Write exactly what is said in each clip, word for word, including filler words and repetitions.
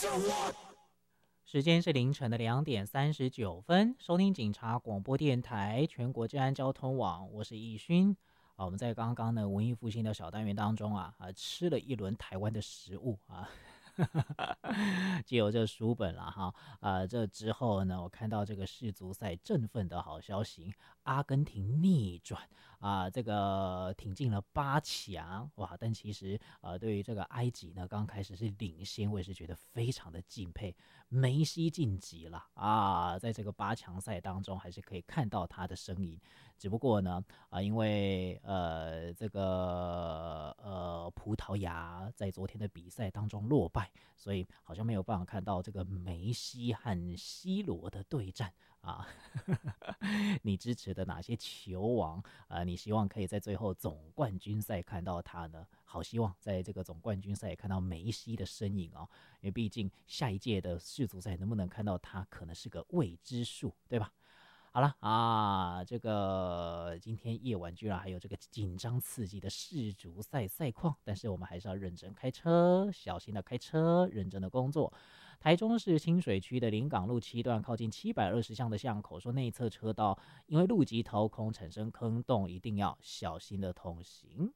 时间是凌晨的两点三十九分，收听警察广播电台全国治安交通网，我是易勋。啊，我们在刚刚的文艺复兴的小单元当中啊，啊吃了一轮台湾的食物啊。借由这书本了哈，啊，这之后呢，我看到这个世足赛振奋的好消息，阿根廷逆转啊，这个挺进了八强哇！但其实呃，对于这个埃及呢，刚开始是领先，我也是觉得非常的敬佩。梅西晋级了啊，在这个八强赛当中，还是可以看到他的身影。只不过呢，啊，因为呃这个呃葡萄牙在昨天的比赛当中落败，所以好像没有办法看到这个梅西和 C 罗的对战啊。你支持的哪些球王啊？你希望可以在最后总冠军赛看到他呢？好希望在这个总冠军赛看到梅西的身影哦，因为毕竟下一届的世足赛能不能看到他，可能是个未知数，对吧？好了啊，这个今天夜晚居然还有这个紧张刺激的世足赛赛况，但是我们还是要认真开车，小心的开车，认真的工作。台中市清水区的临港路七段靠近七百二十巷的巷口，说内侧车道因为路基掏空产生坑洞，一定要小心的通行。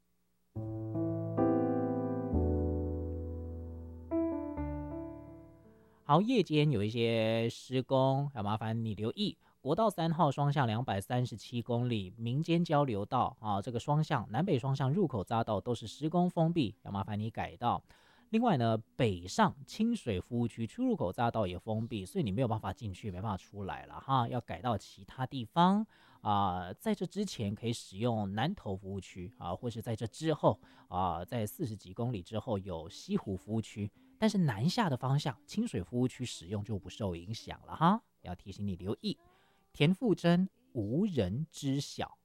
好，夜间有一些施工，要麻烦你留意。国道三号双向两百三十七公里，民间交流道啊，这个双向南北双向入口匝道都是施工封闭，要麻烦你改道。另外呢，北上清水服务区出入口匝道也封闭，所以你没有办法进去，没办法出来了哈，要改到其他地方啊。在这之前可以使用南投服务区啊，或是在这之后啊，在四十几公里之后有西湖服务区。但是南下的方向，清水服务区使用就不受影响了哈，要提醒你留意。田馥甄无人知晓